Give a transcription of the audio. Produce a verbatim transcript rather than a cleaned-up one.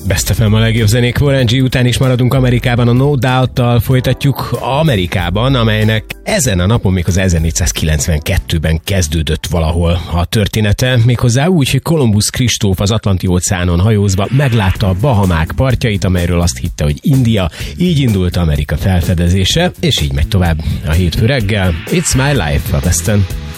Best ef em a legjobb zenék. Warren G után is maradunk Amerikában, a No Doubt-tal folytatjuk Amerikában, amelynek ezen a napon, még az ezernégyszázkilencvenkettőben kezdődött valahol a története, méghozzá úgy, hogy Kolumbusz Kristóf az Atlanti-óceánon hajózva meglátta a Bahamák partjait, amelyről azt hitte, hogy India, így indult Amerika felfedezése, és így megy tovább a hétfő reggel. It's My Life a Besten.